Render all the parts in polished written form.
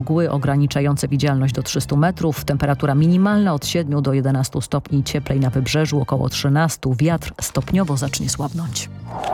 Mgły ograniczające widzialność do 300 metrów, temperatura minimalna od 7 do 11 stopni, cieplej na wybrzeżu około 13, wiatr stopniowo zacznie słabnąć.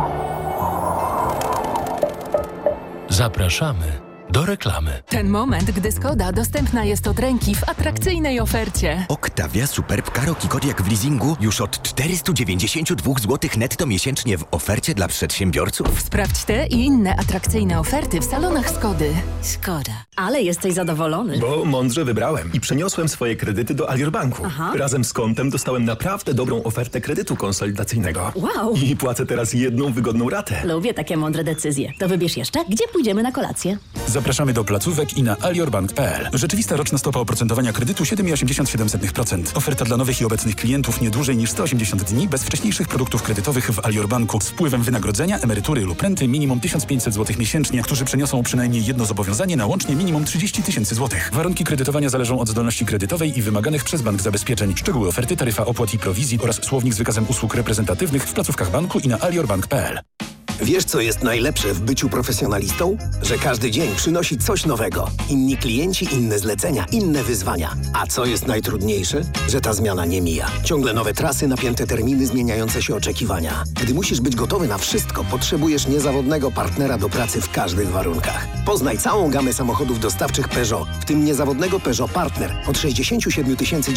Zapraszamy do reklamy. Ten moment, gdy Skoda dostępna jest od ręki w atrakcyjnej ofercie. Octavia Superb Karoq Kodiaq w leasingu już od 492 zł netto miesięcznie w ofercie dla przedsiębiorców. Sprawdź te i inne atrakcyjne oferty w salonach Skody. Szkoda. Ale jesteś zadowolony. Bo mądrze wybrałem i przeniosłem swoje kredyty do Alior Banku. Razem z kontem dostałem naprawdę dobrą ofertę kredytu konsolidacyjnego. Wow. I płacę teraz jedną wygodną ratę. Lubię takie mądre decyzje. To wybierz jeszcze, gdzie pójdziemy na kolację. Zapraszamy do placówek i na aliorbank.pl. Rzeczywista roczna stopa oprocentowania kredytu 7,87%. Oferta dla nowych i obecnych klientów nie dłużej niż 180 dni bez wcześniejszych produktów kredytowych w Alior Banku z wpływem wynagrodzenia, emerytury lub renty minimum 1500 zł miesięcznie, którzy przeniosą przynajmniej jedno zobowiązanie na łącznie minimum 30 000 złotych. Warunki kredytowania zależą od zdolności kredytowej i wymaganych przez bank zabezpieczeń. Szczegóły oferty, taryfa opłat i prowizji oraz słownik z wykazem usług reprezentatywnych w placówkach banku i na aliorbank.pl. Wiesz, co jest najlepsze w byciu profesjonalistą? Że każdy dzień przynosi coś nowego. Inni klienci, inne zlecenia, inne wyzwania. A co jest najtrudniejsze? Że ta zmiana nie mija. Ciągle nowe trasy, napięte terminy, zmieniające się oczekiwania. Gdy musisz być gotowy na wszystko, potrzebujesz niezawodnego partnera do pracy w każdych warunkach. Poznaj całą gamę samochodów dostawczych Peugeot, w tym niezawodnego Peugeot Partner od 67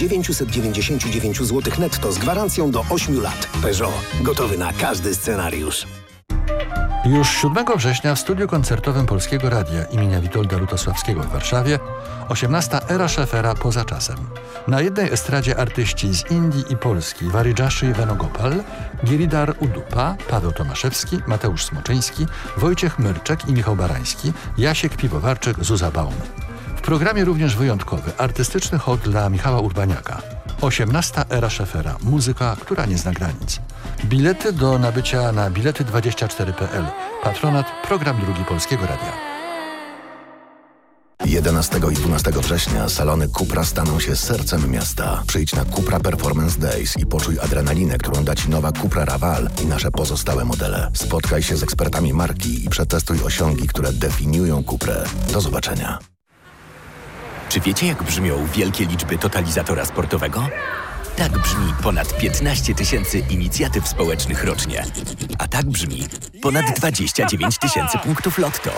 999 zł netto z gwarancją do 8 lat. Peugeot. Gotowy na każdy scenariusz. Już 7 września w studiu koncertowym Polskiego Radia imienia Witolda Lutosławskiego w Warszawie 18. Era Schaeffera poza czasem. Na jednej estradzie artyści z Indii i Polski Waridżaszy Venugopal, Giridhar Udupa, Paweł Tomaszewski, Mateusz Smoczyński, Wojciech Myrczek i Michał Barański, Jasiek Piwowarczyk, Zuza Baum. W programie również wyjątkowy, artystyczny hołd dla Michała Urbaniaka. 18. Era Schaeffera. Muzyka, która nie zna granic. Bilety do nabycia na bilety24.pl. Patronat Program Drugi Polskiego Radia. 11 i 12 września salony Cupra staną się sercem miasta. Przyjdź na Cupra Performance Days i poczuj adrenalinę, którą da Ci nowa Cupra Raval i nasze pozostałe modele. Spotkaj się z ekspertami marki i przetestuj osiągi, które definiują Cuprę. Do zobaczenia. Czy wiecie, jak brzmią wielkie liczby totalizatora sportowego? Tak brzmi ponad 15 000 inicjatyw społecznych rocznie. A tak brzmi ponad 29 000 punktów lotto.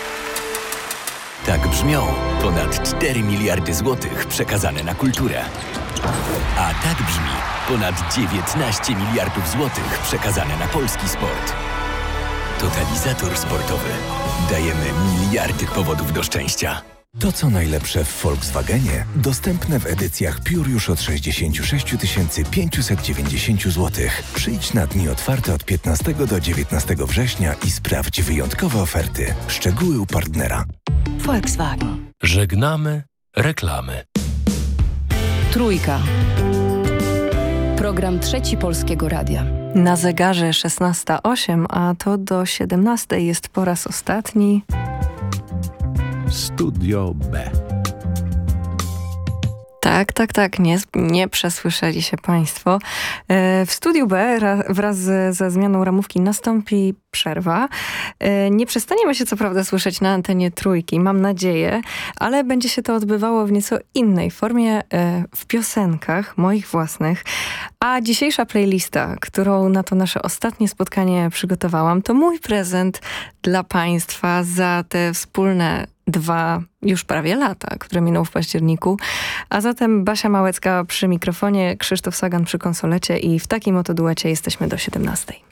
Tak brzmią ponad 4 miliardy złotych przekazane na kulturę. A tak brzmi ponad 19 miliardów złotych przekazane na polski sport. Totalizator sportowy. Dajemy miliardy powodów do szczęścia. To, co najlepsze w Volkswagenie, dostępne w edycjach Pure już od 66 590 zł. Przyjdź na dni otwarte od 15 do 19 września i sprawdź wyjątkowe oferty. Szczegóły u partnera. Volkswagen. Żegnamy reklamy. Trójka. Program Trzeci Polskiego Radia. Na zegarze 16:08, a to do 17:00 jest po raz ostatni Studio B. Tak, nie przesłyszeli się Państwo. W Studiu B wraz ze zmianą ramówki nastąpi przerwa. Nie przestaniemy się co prawda słyszeć na antenie Trójki, mam nadzieję, ale będzie się to odbywało w nieco innej formie, w piosenkach moich własnych. A dzisiejsza playlista, którą na to nasze ostatnie spotkanie przygotowałam, to mój prezent dla Państwa za te wspólne 2 już prawie lata, które minął w październiku. A zatem Basia Małecka przy mikrofonie, Krzysztof Sagan przy konsolecie i w takim oto duecie jesteśmy do 17:00.